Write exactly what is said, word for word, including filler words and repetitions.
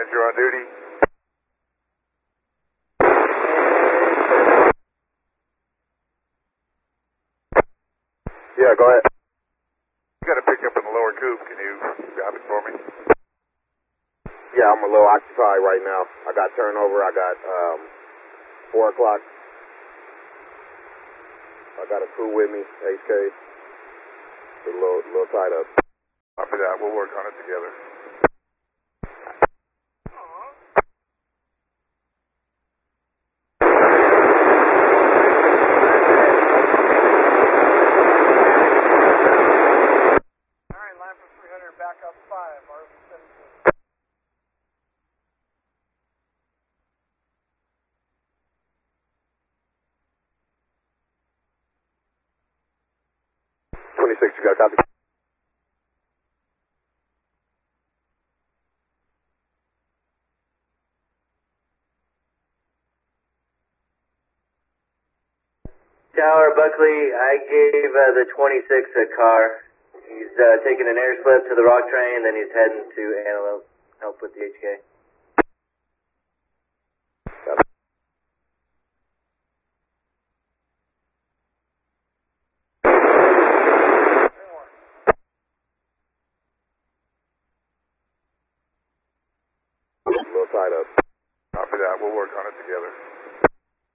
Manager on duty. Yeah, go ahead. You got a pickup in the lower coop. Can you grab it for me? Yeah, I'm a little occupied right now. I got turnover. I got um, four o'clock. I got a crew with me, H K. It's a little, little tied up. After that, we'll work on it together. Backup five, R V seventeen. twenty-six, you got a copy? Tower, Buckley, I gave uh, the twenty-six a car. He's uh, taking an air slip to the rock train, then he's heading to Antelope, help with the H K. A little tied up. After that, we'll work on it together.